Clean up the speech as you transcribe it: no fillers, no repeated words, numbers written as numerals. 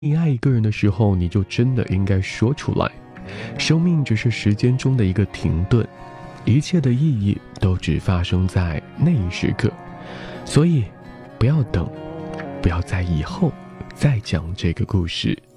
你爱一个人的时候，你就真的应该说出来。生命只是时间中的一个停顿，一切的意义都只发生在那一时刻。所以不要等，不要在以后再讲这个故事。